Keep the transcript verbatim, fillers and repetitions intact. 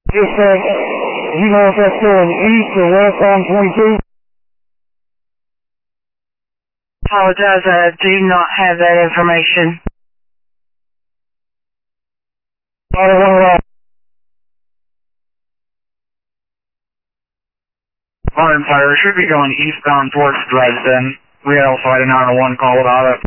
Just, uh, you know if that's going east or west on twenty-two? Apologize, I do not have that information. I don't know that. Martin Fire should be going eastbound towards Dresden. We also had a nine one one call about it.